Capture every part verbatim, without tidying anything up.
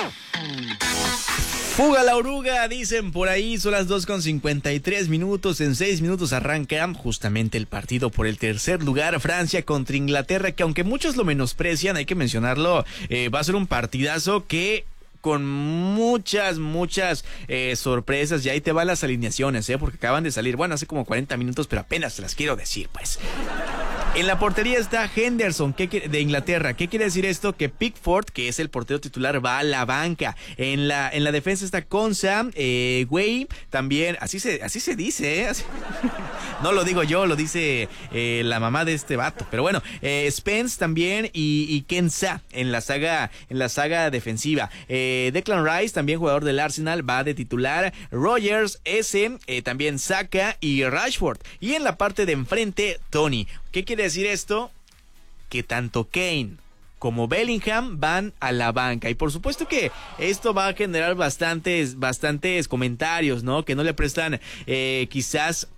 Fuga la oruga, dicen por ahí, son las dos con cincuenta y tres minutos, en seis minutos arranca justamente el partido por el tercer lugar, Francia contra Inglaterra, que aunque muchos lo menosprecian, hay que mencionarlo, eh, va a ser un partidazo que con muchas, muchas eh, sorpresas, y ahí te van las alineaciones, eh, porque acaban de salir, bueno, hace como cuarenta minutos, pero apenas te las quiero decir, pues. En la portería está Henderson, ¿qué quiere, de Inglaterra. ¿Qué quiere decir esto? Que Pickford, que es el portero titular, va a la banca. En la en la defensa está Konsa, eh, Güey, también, así se así se dice, ¿eh? Así, no lo digo yo, lo dice eh, la mamá de este vato. Pero bueno, eh, Spence también y, y Kenza en la saga en la saga defensiva. Eh, Declan Rice, también jugador del Arsenal, va de titular. Rogers, ese, eh, también Saka y Rashford. Y en la parte de enfrente, Tony. ¿Qué quiere decir esto? Que tanto Kane como Bellingham van a la banca. Y por supuesto que esto va a generar bastantes, bastantes comentarios, ¿no? Que no le prestan eh, quizás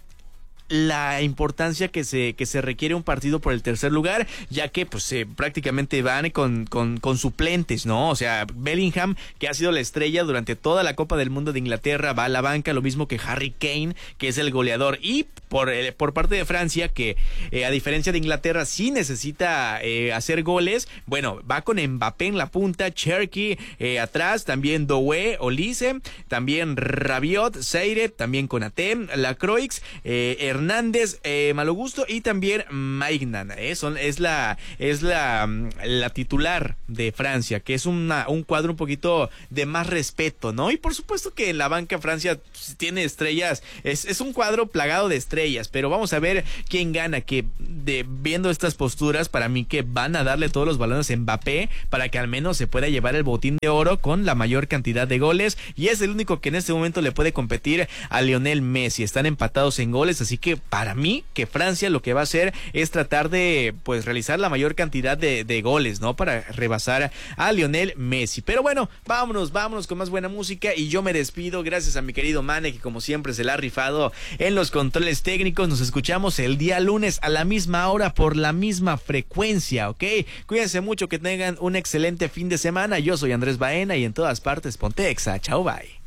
la importancia que se que se requiere un partido por el tercer lugar, ya que pues eh, prácticamente van con, con, con suplentes, ¿no? O sea, Bellingham, que ha sido la estrella durante toda la Copa del Mundo de Inglaterra, va a la banca, lo mismo que Harry Kane, que es el goleador, y por, eh, por parte de Francia, que eh, a diferencia de Inglaterra sí necesita eh, hacer goles, bueno, va con Mbappé en la punta, Cherki eh, atrás, también Doué, Olise, también Rabiot, Seire, también Konaté, Lacroix, eh, Hernández, eh, Malogusto y también Maignan, eh, son, es la es la, la titular de Francia, que es una, un cuadro un poquito de más respeto, ¿no? Y por supuesto que en la banca Francia tiene estrellas, es, es un cuadro plagado de estrellas, pero vamos a ver quién gana, que de, viendo estas posturas, para mí que van a darle todos los balones a Mbappé para que al menos se pueda llevar el botín de oro con la mayor cantidad de goles, y es el único que en este momento le puede competir a Lionel Messi. Están empatados en goles, así que para mí que Francia lo que va a hacer es tratar de pues realizar la mayor cantidad de, de goles, ¿no? Para rebasar a Lionel Messi. Pero bueno, vámonos, vámonos con más buena música, y yo me despido gracias a mi querido Mane, que como siempre se la ha rifado en los controles técnicos. Nos escuchamos el día lunes a la misma hora por la misma frecuencia, ¿ok? Cuídense mucho, que tengan un excelente fin de semana. Yo soy Andrés Baena y en todas partes ponte Exa. Chao, bye.